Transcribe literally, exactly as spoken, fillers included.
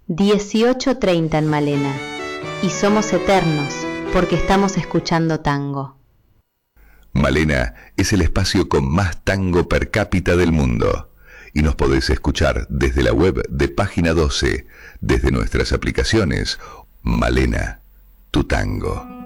dieciocho treinta en Malena. Y somos eternos porque estamos escuchando tango. Malena es el espacio con más tango per cápita del mundo. Y nos podés escuchar desde la web de Página doce, desde nuestras aplicaciones. Malena, tu tango.